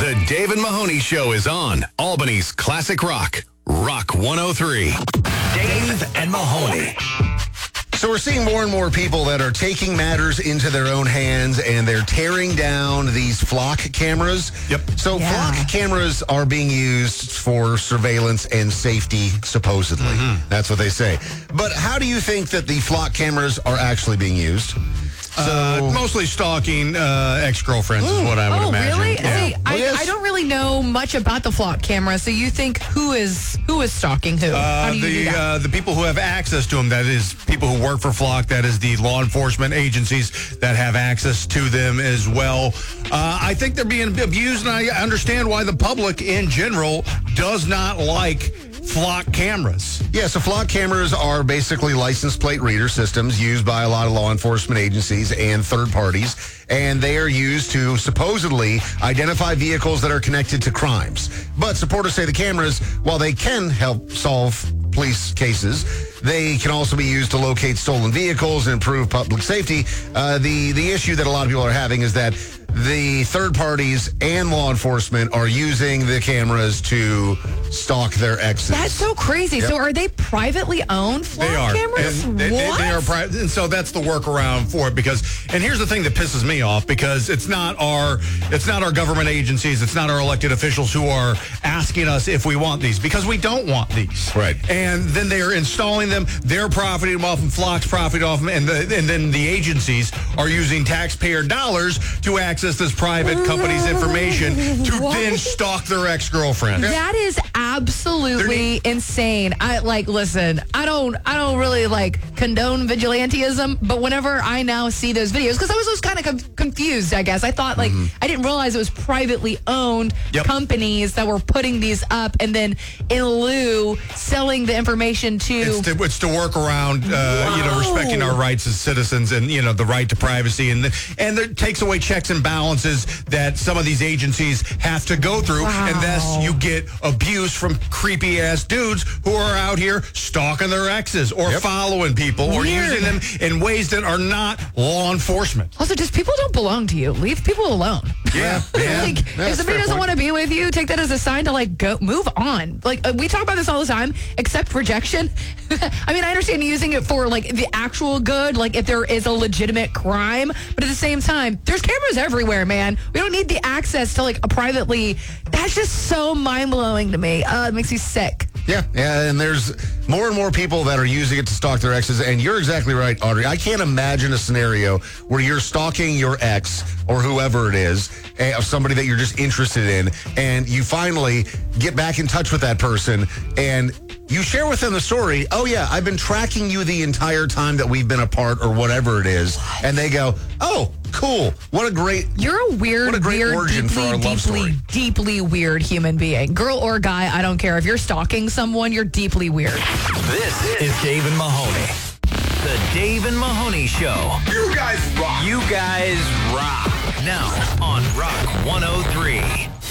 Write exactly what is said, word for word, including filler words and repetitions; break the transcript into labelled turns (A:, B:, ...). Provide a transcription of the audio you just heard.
A: The Dave and Mahoney Show is on Albany's Classic Rock, Rock one oh three. Dave and Mahoney.
B: So we're seeing more and more people that are taking matters into their own hands, and they're tearing down these flock cameras.
A: Yep.
B: So
C: Yeah.
B: flock cameras are being used for surveillance and safety, supposedly.
A: Mm-hmm.
B: That's what they say. But how do you think that the flock cameras are actually being used?
D: Uh, mostly stalking uh, ex-girlfriends is what I would
C: oh,
D: imagine.
C: really?
D: Yeah.
C: See, I,
B: yes.
C: I don't really know much about the flock camera, so you think who is who is stalking who? How
D: Uh,
C: do you do
D: the
C: that?
D: uh, the people who have access to them, that is people who work for Flock, that is the law enforcement agencies that have access to them as well. Uh, I think they're being abused, and I understand why the public in general does not like Flock cameras.
B: Yeah, so flock cameras are basically license plate reader systems used by a lot of law enforcement agencies and third parties, and they are used to supposedly identify vehicles that are connected to crimes. But supporters say the cameras, while they can help solve police cases, they can also be used to locate stolen vehicles and improve public safety. Uh, the, the issue that a lot of people are having is that the third parties and law enforcement are using the cameras to stalk their exes.
C: That's so crazy.
B: Yep.
C: So are they privately owned flock
D: They are.
C: cameras?
D: And they, they-
C: what?
D: they are pri- and so that's the workaround for it, because and here's the thing that pisses me off, because it's not our it's not our government agencies, it's not our elected officials who are asking us if we want these, because we don't want these.
B: Right.
D: And then they are installing them, they're profiting off them, Flock's profiting off them, and the, and then the agencies are using taxpayer dollars to access this private company's information to
C: What?
D: then stalk their ex-girlfriend.
C: That is absolutely insane. I like listen, I don't I don't really like condone vigilantism, but whenever I now see those videos, because I was, was kind of com- confused, I guess. I thought like I didn't realize it was privately owned
D: Yep.
C: companies that were putting these up and then in lieu selling the information to
D: It's to, it's to work around, uh, you know,
C: Whoa.
D: respecting our rights as citizens, and you know the right to privacy, and the, and it takes away checks and balances that some of these aagencies have to go through,
C: Wow.
D: and thus you get abuse from creepy ass dudes who are out here stalking their exes or
B: Yep.
D: following people or
C: Weird.
D: using them in ways that are not law enforcement.
C: Also, just people don't belong to you. Leave people alone.
D: Yeah, yeah.
C: like,
B: That's
C: if
B: a
C: somebody
B: fair
C: doesn't
B: point.
C: want to be with you, take that as a sign to like go move on. Like uh, we talk about this all the time. Accept rejection. I mean, I understand using it for like the actual good, like if there is a legitimate crime, but at the same time, there's cameras everywhere, man. We don't need the access to like a privately. That's just so mind blowing to me. Uh, it makes me sick.
B: Yeah, yeah, and there's more and more people that are using it to stalk their exes, and you're exactly right, Audrey. I can't imagine a scenario where you're stalking your ex or whoever it is, eh, or somebody that you're just interested in, and you finally get back in touch with that person, and you share with them the story. Oh, yeah, I've been tracking you the entire time that we've been apart or whatever it is, and they go, oh, cool, what a great...
C: You're a weird,
B: What a great
C: weird,
B: origin for
C: deeply,
B: our love
C: deeply,
B: story.
C: deeply weird human being. Girl or guy, I don't care. If you're stalking someone, you're deeply weird.
A: This is Dave and Mahoney. The Dave and Mahoney Show.
B: You guys rock.
A: You guys rock. Now on Rock one oh three.